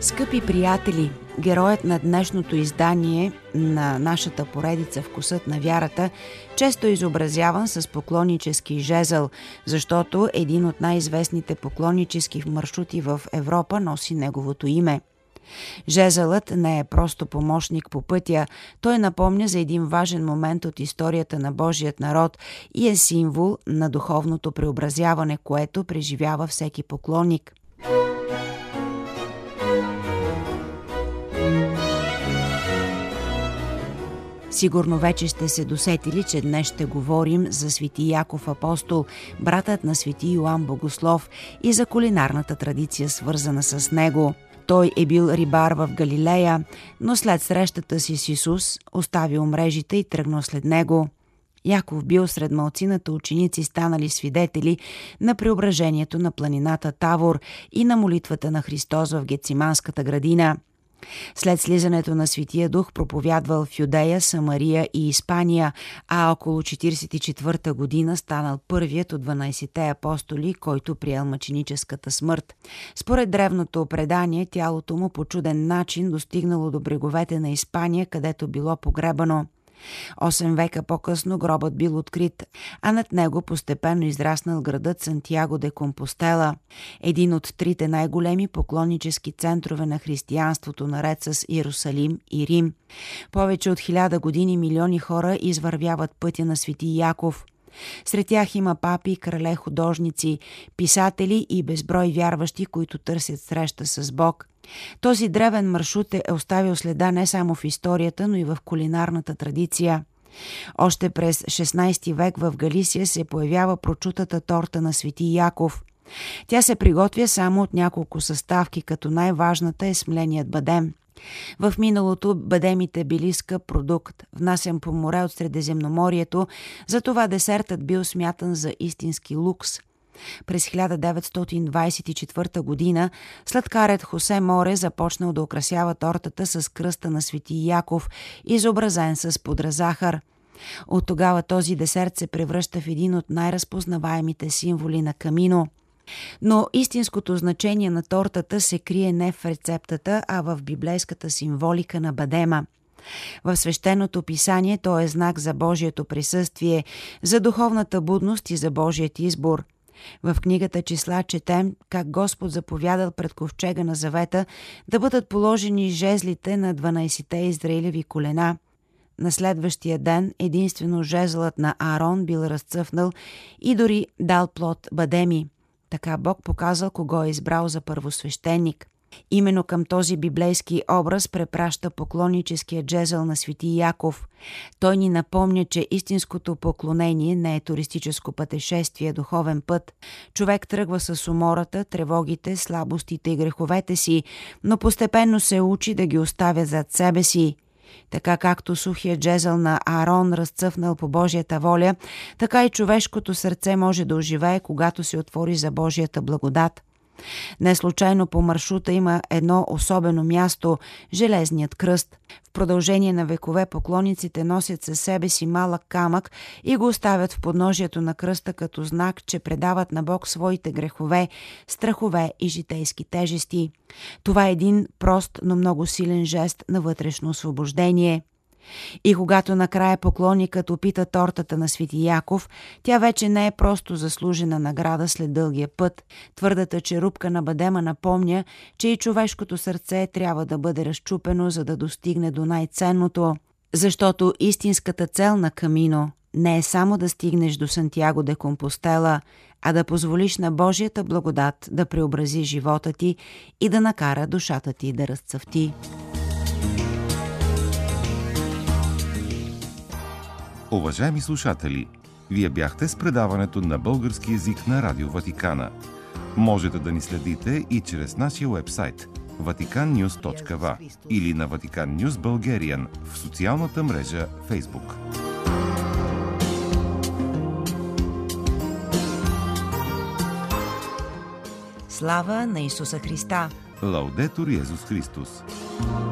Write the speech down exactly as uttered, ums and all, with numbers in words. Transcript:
Скъпи приятели, героят на днешното издание на нашата поредица "Вкусът на вярата" често е изобразяван с поклоннически жезъл, защото един от най-известните поклоннически маршрути в Европа носи неговото име. Жезълът не е просто помощник по пътя, той напомня за един важен момент от историята на Божият народ и е символ на духовното преобразяване, което преживява всеки поклонник. Сигурно вече сте се досетили, че днес ще говорим за свети Яков Апостол, братът на свети Йоан Богослов, и за кулинарната традиция, свързана с него. Той е бил рибар в Галилея, но след срещата си с Исус оставил мрежите и тръгнал след него. Яков бил сред малцината ученици, станали свидетели на преображението на планината Тавор и на молитвата на Христос в Гетсиманската градина. След слизането на Светия Дух проповядвал в Юдея, Самария и Испания, а около четиридесет и четвърта година станал първият от дванайсетте апостоли, който приел мъченическата смърт. Според древното предание, тялото му по чуден начин достигнало до бреговете на Испания, където било погребано. Осем века по-късно гробът бил открит, а над него постепенно израснал градът Сантяго де Компостела, един от трите най-големи поклоннически центрове на християнството, наред с Иерусалим и Рим. Повече от хиляда години милиони хора извървяват пътя на свети Яков. Сред тях има папи, крале, художници, писатели и безброй вярващи, които търсят среща с Бог. Този древен маршрут е оставил следа не само в историята, но и в кулинарната традиция. Още през шестнайсети век в Галисия се появява прочутата торта на свети Яков. Тя се приготвя само от няколко съставки, като най-важната е смленият бадем. В миналото бадемите били скъп продукт, внасян по море от Средиземноморието, затова десертът бил смятан за истински лукс. През хиляда деветстотин двайсет и четвърта година сладкарят Хосе Море започнал да украсява тортата с кръста на свети Яков, изобразен с пудра захар. От тогава този десерт се превръща в един от най-разпознаваемите символи на Камино. Но истинското значение на тортата се крие не в рецептата, а в библейската символика на бадема. В свещеното писание той е знак за Божието присъствие, за духовната будност и за Божият избор. В книгата Числа четем как Господ заповядал пред ковчега на завета да бъдат положени жезлите на дванайсетте израилеви колена. На следващия ден единствено жезлът на Аарон бил разцъфнал и дори дал плод бадеми. Така Бог показал кого е избрал за първосвещеник. Именно към този библейски образ препраща поклонническия жезъл на свети Яков. Той ни напомня, че истинското поклонение не е туристическо пътешествие, духовен път. Човек тръгва с умората, тревогите, слабостите и греховете си, но постепенно се учи да ги оставя зад себе си. Така както сухият жезъл на Аарон разцъфнал по Божията воля, така и човешкото сърце може да оживее, когато се отвори за Божията благодат. Не случайно по маршрута има едно особено място – Железният кръст. В продължение на векове поклонниците носят със себе си малък камък и го оставят в подножието на кръста като знак, че предават на Бог своите грехове, страхове и житейски тежести. Това е един прост, но много силен жест на вътрешно освобождение. И когато накрая поклонникът опита тортата на свети Яков, тя вече не е просто заслужена награда след дългия път. Твърдата черупка на бадема напомня, че и човешкото сърце трябва да бъде разчупено, за да достигне до най-ценното. Защото истинската цел на Камино не е само да стигнеш до Сантяго де Компостела, а да позволиш на Божията благодат да преобрази живота ти и да накара душата ти да разцъфти. Уважаеми слушатели, вие бяхте с предаването на български език на Радио Ватикана. Можете да ни следите и чрез нашия уебсайт ватикан нюз точка ви ей или на Vatican News Bulgarian в социалната мрежа Facebook. Слава на Исуса Христа! Лаудетур Йезус Христос!